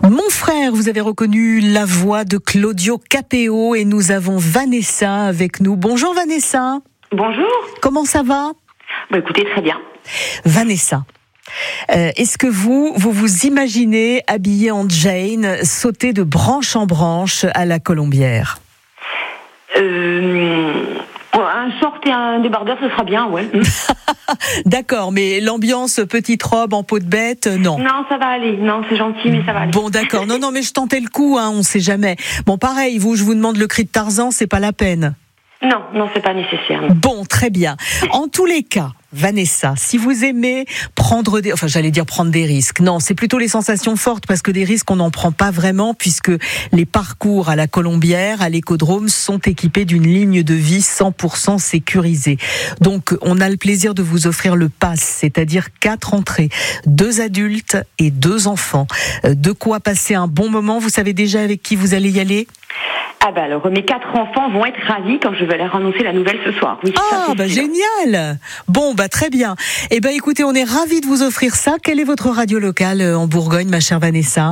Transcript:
Mon frère, vous avez reconnu la voix de Claudio Capéo et nous avons Vanessa avec nous. Bonjour Vanessa. Bonjour. Comment ça va ? Écoutez, très bien. Vanessa, est-ce que vous vous imaginez habillée en Jane, sauter de branche en branche à la Colombière ? Un short et un débardeur, ce sera bien, ouais. D'accord, mais l'ambiance petite robe en peau de bête, non. Non, ça va aller. Non, c'est gentil, mais ça va aller. Bon, d'accord. Non, mais je tentais le coup, on sait jamais. Bon, pareil, je vous demande le cri de Tarzan, c'est pas la peine. Non, c'est pas nécessaire. Non. Bon, très bien. En tous les cas, Vanessa, si vous aimez prendre des risques. Non, c'est plutôt les sensations fortes parce que des risques, on n'en prend pas vraiment puisque les parcours à la Colombière, à l'écodrome, sont équipés d'une ligne de vie 100% sécurisée. Donc, on a le plaisir de vous offrir le pass, c'est-à-dire 4 entrées, 2 adultes et 2 enfants. De quoi passer un bon moment. Vous savez déjà avec qui vous allez y aller ? Alors, mes 4 enfants vont être ravis quand je vais leur annoncer la nouvelle ce soir. Oui, génial. Bon, très bien. Écoutez, on est ravis de vous offrir ça. Quelle est votre radio locale en Bourgogne, ma chère Vanessa ?